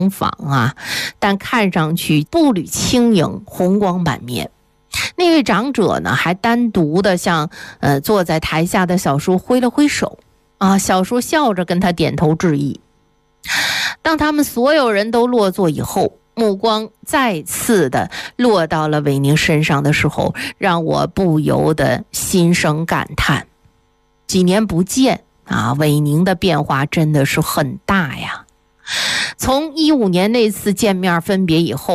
访啊，但看上去步履轻盈，红光满面。那位长者呢，还单独的向坐在台下的小叔挥了挥手啊，小叔笑着跟他点头致意。当他们所有人都落座以后，目光再次的落到了韦宁身上的时候，让我不由得心生感叹。几年不见啊，韦宁的变化真的是很大呀。从15年那次见面分别以后，